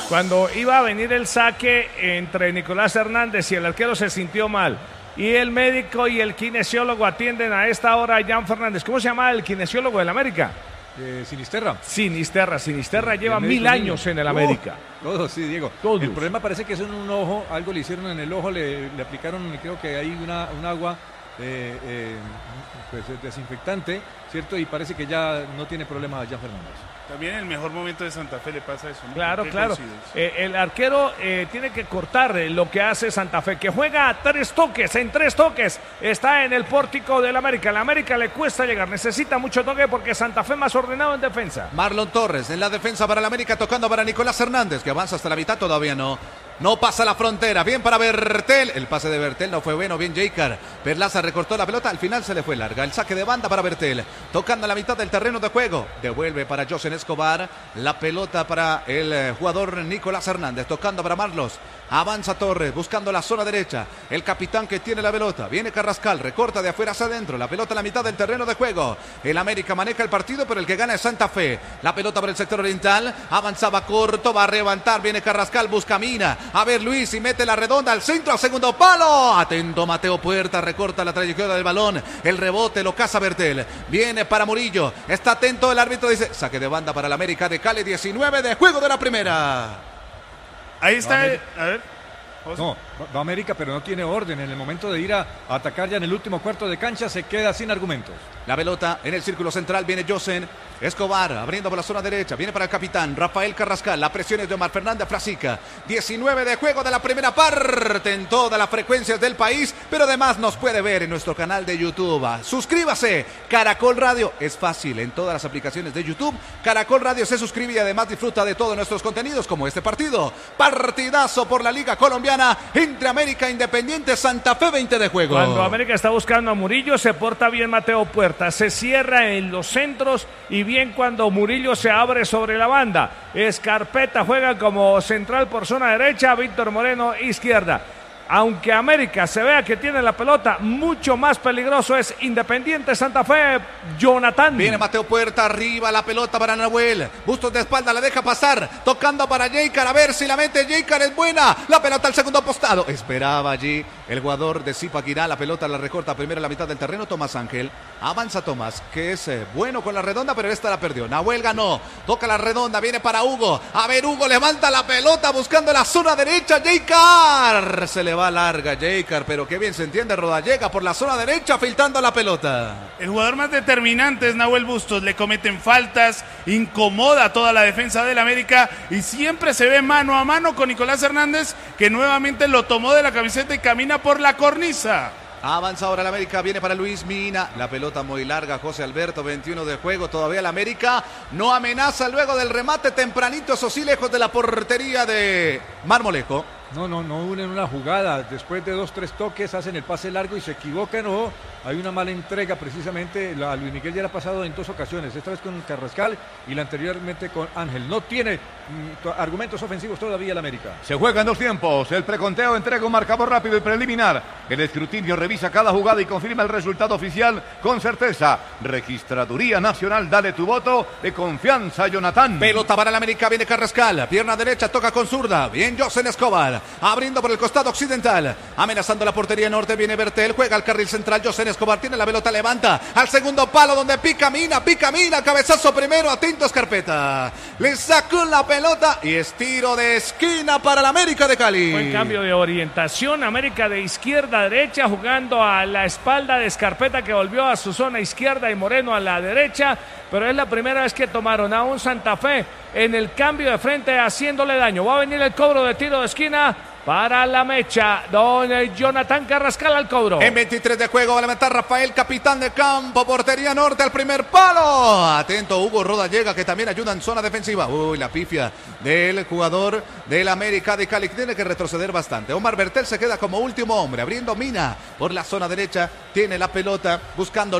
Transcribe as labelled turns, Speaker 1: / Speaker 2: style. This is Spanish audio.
Speaker 1: Cuando iba a venir el saque entre Nicolás Hernández y el arquero se sintió mal. Y el médico y el kinesiólogo atienden a esta hora a Jan Fernández. ¿Cómo se llama el kinesiólogo del América?
Speaker 2: Sinisterra.
Speaker 1: Sinisterra lleva 1000 años en el América.
Speaker 2: Todo, sí, Diego.
Speaker 1: Todos.
Speaker 2: El problema parece que es en un ojo, algo le hicieron en el ojo, le aplicaron, creo que hay un agua pues desinfectante, ¿cierto? Y parece que ya no tiene problema Jan Fernández.
Speaker 3: También en el mejor momento de Santa Fe le pasa eso, ¿no?
Speaker 1: Claro. El arquero tiene que cortar lo que hace Santa Fe, que juega en 3 toques. Está en el pórtico del América. El América le cuesta llegar, necesita mucho toque porque Santa Fe más ordenado en defensa.
Speaker 4: Marlon Torres en la defensa para el América, tocando para Nicolás Hernández, que avanza hasta la mitad, todavía no. No pasa la frontera, bien para Bertel. El pase de Bertel no fue bueno, bien Jeicar. Perlaza recortó la pelota, al final se le fue larga. El saque de banda para Bertel, tocando a la mitad del terreno de juego. Devuelve para Josen Escobar, la pelota para el jugador Nicolás Hernández, tocando para Marlos. Avanza Torres, buscando la zona derecha. El capitán que tiene la pelota. Viene Carrascal, recorta de afuera hacia adentro. La pelota a la mitad del terreno de juego. El América maneja el partido, pero el que gana es Santa Fe. La pelota para el sector oriental. Avanzaba corto, va a levantar. Viene Carrascal, busca Mina. A ver Luis y mete la redonda al centro, al segundo palo. Atento Mateo Puerta, recorta la trayectoria del balón. El rebote lo caza Bertel. Viene para Murillo. Está atento el árbitro, dice saque de banda para el América de Cali. 19 de juego de la primera.
Speaker 3: Ahí está, a ver.
Speaker 2: No, va América, pero no tiene orden. En el momento de ir a atacar ya en el último cuarto de cancha, se queda sin argumentos.
Speaker 4: La pelota en el círculo central, viene Josen Escobar, abriendo por la zona derecha, viene para el capitán Rafael Carrascal, la presión es de Omar Fernández Frasica. 19 de juego de la primera parte en todas las frecuencias del país, pero además nos puede ver en nuestro canal de YouTube. Suscríbase, Caracol Radio, es fácil, en todas las aplicaciones de YouTube, Caracol Radio se suscribe y además disfruta de todos nuestros contenidos como este partido. Partidazo por la Liga Colombiana entre América Independiente Santa Fe, 20 de juego.
Speaker 1: Cuando América está buscando a Murillo, se porta bien Mateo Puerta, se cierra en los centros y bien cuando Murillo se abre sobre la banda. Escarpeta juega como central por zona derecha, Víctor Moreno izquierda. Aunque América se vea que tiene la pelota, mucho más peligroso es Independiente Santa Fe. Jonathan.
Speaker 4: Viene Mateo Puerta, arriba la pelota para Nahuel. Bustos de espalda, la deja pasar. Tocando para Jeicar, a ver si la mete Jeicar, es buena. La pelota al segundo apostado. Esperaba allí el jugador de Zipaquirá. La pelota la recorta primero en la mitad del terreno. Tomás Ángel. Avanza Tomás, que es bueno con la redonda, pero esta la perdió. Nahuel ganó. Toca la redonda, viene para Hugo. A ver, Hugo levanta la pelota buscando la zona derecha. Jeicar. Se le va larga Jeicar, pero qué bien se entiende Rodallega por la zona derecha filtrando la pelota.
Speaker 3: El jugador más determinante es Nahuel Bustos, le cometen faltas, incomoda a toda la defensa del América y siempre se ve mano a mano con Nicolás Hernández, que nuevamente lo tomó de la camiseta y camina por la cornisa.
Speaker 4: Avanza ahora el América, viene para Luis Mina, la pelota muy larga, José Alberto, 21 de juego, todavía el América no amenaza luego del remate tempranito, eso sí, lejos de la portería de Marmolejo.
Speaker 2: No unen una jugada, después de 2-3 toques hacen el pase largo y se equivocan o hay una mala entrega precisamente. A Luis Miguel ya le ha pasado en 2 ocasiones, esta vez con Carrascal y la anteriormente con Ángel. No tiene argumentos ofensivos todavía el América.
Speaker 5: Se juegan 2 tiempos, el preconteo entrega un marcador rápido y preliminar. El escrutinio revisa cada jugada y confirma el resultado oficial con certeza. Registraduría Nacional, dale tu voto de confianza, Jonathan.
Speaker 4: Pelota para el América, viene Carrascal, pierna derecha, toca con zurda, bien Josen Escobar. Abriendo por el costado occidental, amenazando la portería norte, viene Bertel, juega al carril central, Josen Escobar tiene la pelota, levanta al segundo palo donde pica Mina, cabezazo primero, atento Escarpeta, le sacó la pelota y es tiro de esquina para el América de Cali.
Speaker 1: Buen cambio de orientación, América de izquierda a derecha, jugando a la espalda de Escarpeta, que volvió a su zona izquierda, y Moreno a la derecha, pero es la primera vez que tomaron a un Santa Fe en el cambio de frente, haciéndole daño. Va a venir el cobro de tiro de esquina para la mecha, don Jonathan Carrascal al cobro.
Speaker 4: En 23 de juego va a levantar Rafael, capitán de campo, portería norte al primer palo. Atento Hugo Rodallega, que también ayuda en zona defensiva. Uy, la pifia del jugador del América de Cali, que tiene que retroceder bastante. Omar Bertel se queda como último hombre, abriendo Mina por la zona derecha, tiene la pelota, buscando